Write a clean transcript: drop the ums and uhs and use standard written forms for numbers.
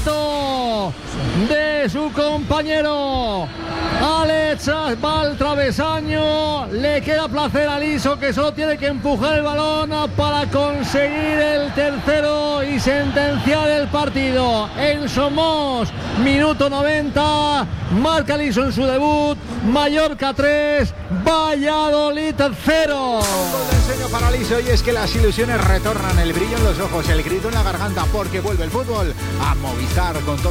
lanzamiento de su compañero. Alex va al travesaño, le queda placer a Liso, que solo tiene que empujar el balón para conseguir el tercero y sentenciar el partido. En Somos, minuto 90, marca Liso en su debut. Mallorca 3, Valladolid 0. Un gol de ensueño para Liso, y es que las ilusiones retornan, el brillo en los ojos, el grito en la garganta, porque vuelve el fútbol a Movistar con todo.